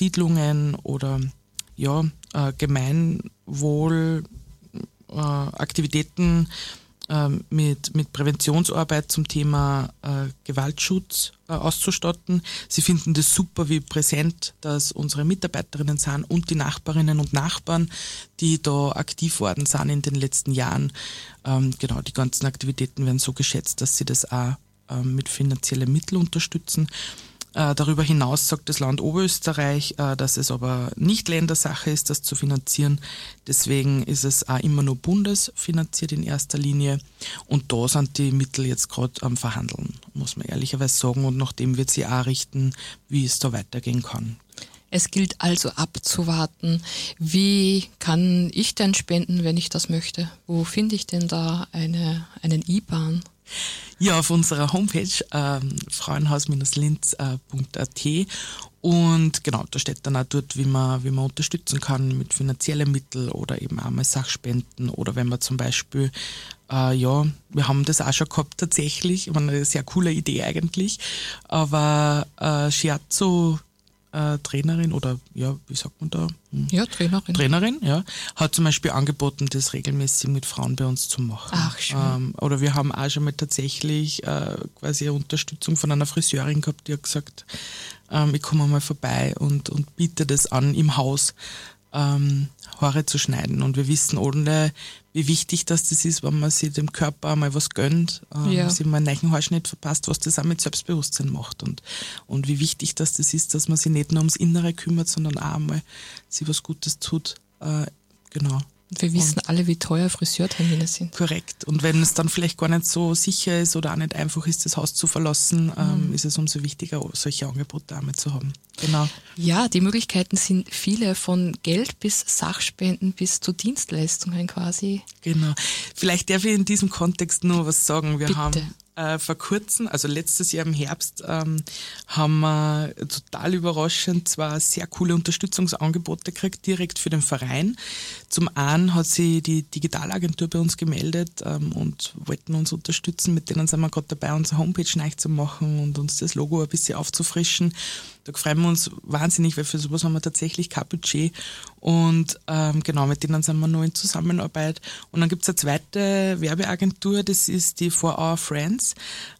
Siedlungen oder Gemeinwohlaktivitäten mit Präventionsarbeit zum Thema Gewaltschutz auszustatten. Sie finden das super, wie präsent dass unsere Mitarbeiterinnen sind und die Nachbarinnen und Nachbarn, die da aktiv worden sind in den letzten Jahren. Die ganzen Aktivitäten werden so geschätzt, dass sie das auch mit finanziellen Mitteln unterstützen. Darüber hinaus sagt das Land Oberösterreich, dass es aber nicht Ländersache ist, das zu finanzieren. Deswegen ist es auch immer nur bundesfinanziert in erster Linie. Und da sind die Mittel jetzt gerade am Verhandeln, muss man ehrlicherweise sagen. Und nach dem wird sie auch richten, wie es da weitergehen kann. Es gilt also abzuwarten. Wie kann ich denn spenden, wenn ich das möchte? Wo finde ich denn da einen IBAN? Ja, auf unserer Homepage frauenhaus-linz.at und genau, da steht dann auch dort, wie man unterstützen kann mit finanziellen Mitteln oder eben auch mal Sachspenden oder wenn man zum Beispiel, wir haben das auch schon gehabt tatsächlich, eine sehr coole Idee eigentlich, aber Shiatsu Trainerin oder wie sagt man da? Ja, Trainerin. Trainerin, ja, hat zum Beispiel angeboten, das regelmäßig mit Frauen bei uns zu machen. Ach, schön. Oder wir haben auch schon mal tatsächlich quasi eine Unterstützung von einer Friseurin gehabt, die hat gesagt, ich komme mal vorbei und biete das an, im Haus Haare zu schneiden. Und wir wissen alle, wie wichtig das ist, wenn man sich dem Körper mal was gönnt, sich mal einen neuen Haarschnitt verpasst, was das auch mit Selbstbewusstsein macht. Und wie wichtig das ist, dass man sich nicht nur ums Innere kümmert, sondern auch mal sich was Gutes tut. Genau. Wir wissen alle, wie teuer Friseurtermine sind. Korrekt. Und wenn es dann vielleicht gar nicht so sicher ist oder auch nicht einfach ist, das Haus zu verlassen, ist es umso wichtiger, solche Angebote auch mal zu haben. Genau. Ja, die Möglichkeiten sind viele, von Geld bis Sachspenden bis zu Dienstleistungen quasi. Genau. Vielleicht darf ich in diesem Kontext nur was sagen. Wir Bitte. haben vor kurzem, also letztes Jahr im Herbst, haben wir total überraschend zwar sehr coole Unterstützungsangebote gekriegt, direkt für den Verein. Zum einen hat sich die Digitalagentur bei uns gemeldet und wollten uns unterstützen. Mit denen sind wir gerade dabei, unsere Homepage neu zu machen und uns das Logo ein bisschen aufzufrischen. Da freuen wir uns wahnsinnig, weil für sowas haben wir tatsächlich kein Budget. Und mit denen sind wir noch in Zusammenarbeit. Und dann gibt es eine zweite Werbeagentur, das ist die For Our Friends.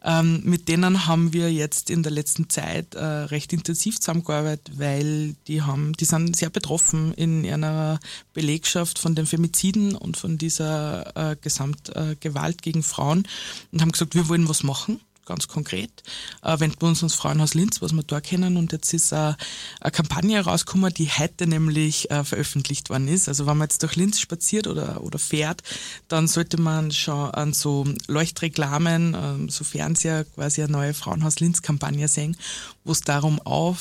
Mit denen haben wir jetzt in der letzten Zeit recht intensiv zusammengearbeitet, weil die sind sehr betroffen in einer Belegschaft von den Femiziden und von dieser Gesamtgewalt gegen Frauen und haben gesagt, wir wollen was machen. Ganz konkret, wenden wir uns ans Frauenhaus Linz, was wir da kennen, und jetzt ist eine Kampagne rausgekommen, die heute nämlich veröffentlicht worden ist. Also wenn man jetzt durch Linz spaziert oder fährt, dann sollte man schon an so Leuchtreklamen, so Fernseher quasi eine neue Frauenhaus Linz Kampagne sehen, wo es darum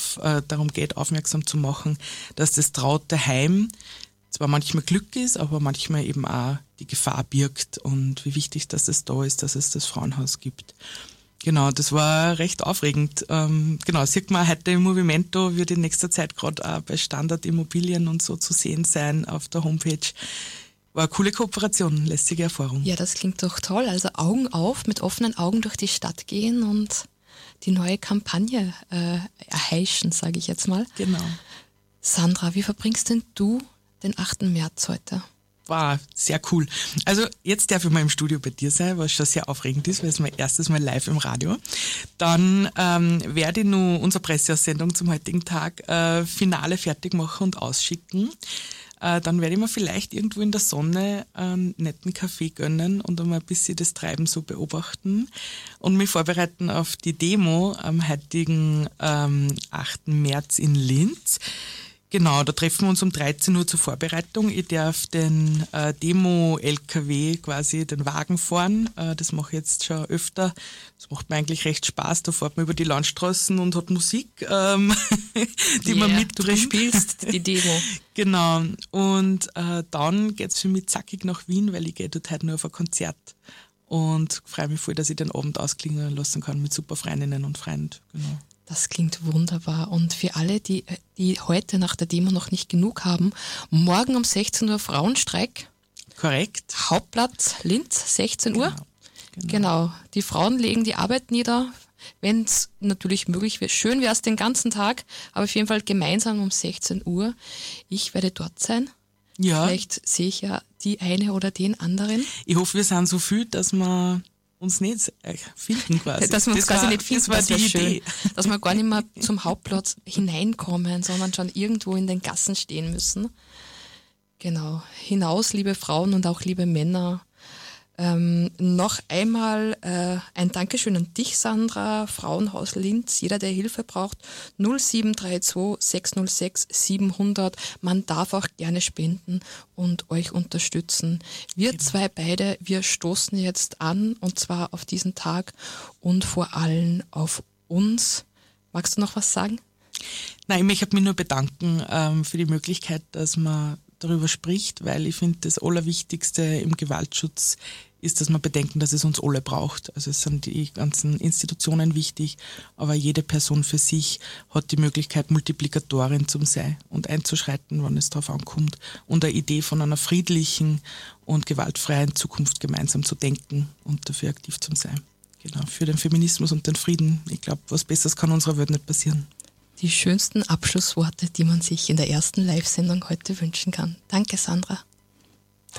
geht, aufmerksam zu machen, dass das traute Heim zwar manchmal Glück ist, aber manchmal eben auch die Gefahr birgt und wie wichtig, dass es da ist, dass es das Frauenhaus gibt. Genau, das war recht aufregend. Sieht man heute im Movimento, wird in nächster Zeit gerade auch bei Standard Immobilien und so zu sehen sein auf der Homepage. War eine coole Kooperation, lästige Erfahrung. Ja, das klingt doch toll. Also Augen auf, mit offenen Augen durch die Stadt gehen und die neue Kampagne erheischen, sage ich jetzt mal. Genau. Sandra, wie verbringst denn du den 8. März heute? War sehr cool. Also jetzt darf ich mal im Studio bei dir sein, was schon sehr aufregend ist, weil es mein erstes Mal live im Radio. Dann werde ich nur unsere Presseaussendung zum heutigen Tag Finale fertig machen und ausschicken. Dann werde ich mir vielleicht irgendwo in der Sonne einen netten Kaffee gönnen und einmal ein bisschen das Treiben so beobachten und mich vorbereiten auf die Demo am heutigen 8. März in Linz. Genau, da treffen wir uns um 13 Uhr zur Vorbereitung. Ich darf den Demo-LKW quasi, den Wagen fahren. Das mache ich jetzt schon öfter. Das macht mir eigentlich recht Spaß. Da fährt man über die Landstraßen und hat Musik, die man mitbringt. Du spielst die Demo. Genau. Und dann geht's für mich zackig nach Wien, weil ich gehe dort heute nur auf ein Konzert. Und freue mich voll, dass ich den Abend ausklingen lassen kann mit super Freundinnen und Freunden. Genau. Das klingt wunderbar. Und für alle, die heute nach der Demo noch nicht genug haben, morgen um 16 Uhr Frauenstreik. Korrekt. Hauptplatz Linz, 16 Uhr. Genau. Genau. Die Frauen legen die Arbeit nieder. wenn es natürlich möglich wäre. Schön wäre es den ganzen Tag, aber auf jeden Fall gemeinsam um 16 Uhr. Ich werde dort sein. Ja. Vielleicht sehe ich ja die eine oder den anderen. Ich hoffe, wir sind so viel, dass wir uns nicht finden quasi. Dass wir uns quasi nicht finden, das war die Idee. Dass wir gar nicht mehr zum Hauptplatz hineinkommen, sondern schon irgendwo in den Gassen stehen müssen. Genau. Hinaus, liebe Frauen und auch liebe Männer. Noch einmal ein Dankeschön an dich, Sandra, Frauenhaus Linz. Jeder, der Hilfe braucht, 0732 606 700. Man darf auch gerne spenden und euch unterstützen. Wir zwei beide, wir stoßen jetzt an, und zwar auf diesen Tag und vor allem auf uns. Magst du noch was sagen? Nein, ich möchte mich nur bedanken für die Möglichkeit, dass man darüber spricht, weil ich finde, das Allerwichtigste im Gewaltschutz ist, dass wir bedenken, dass es uns alle braucht. Also es sind die ganzen Institutionen wichtig, aber jede Person für sich hat die Möglichkeit, Multiplikatorin zu sein und einzuschreiten, wenn es darauf ankommt, und eine Idee von einer friedlichen und gewaltfreien Zukunft gemeinsam zu denken und dafür aktiv zu sein. Genau, für den Feminismus und den Frieden. Ich glaube, was Besseres kann unserer Welt nicht passieren. Die schönsten Abschlussworte, die man sich in der ersten Live-Sendung heute wünschen kann. Danke, Sandra.